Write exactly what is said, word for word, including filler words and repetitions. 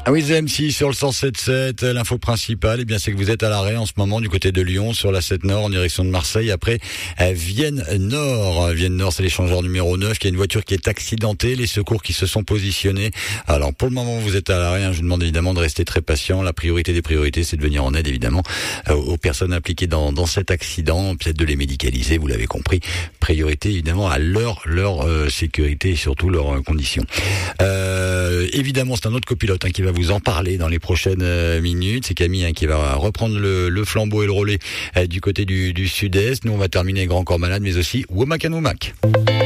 Ah oui, M six sur le cent sept sept, l'info principale, eh bien, c'est que vous êtes à l'arrêt en ce moment du côté de Lyon sur la sept Nord en direction de Marseille. Après, à Vienne Nord. Vienne Nord, c'est l'échangeur numéro neuf. Il y a une voiture qui est accidentée, les secours qui se sont positionnés. Alors, pour le moment, vous êtes à l'arrêt. Hein, je vous demande évidemment de rester très patient. La priorité des priorités, c'est de venir en aide, évidemment, euh, aux personnes impliquées dans, dans cet accident. Peut-être de les médicaliser, vous l'avez compris. Priorité, évidemment, à leur, leur euh, sécurité et surtout leurs euh, conditions. Euh, évidemment, c'est un autre copilote hein, qui va vous en parler dans les prochaines euh, minutes. C'est Camille hein, qui va reprendre le, le flambeau et le relais euh, du côté du, du sud-est. Nous, on va terminer Grand Corps Malade, mais aussi Womack and Womack.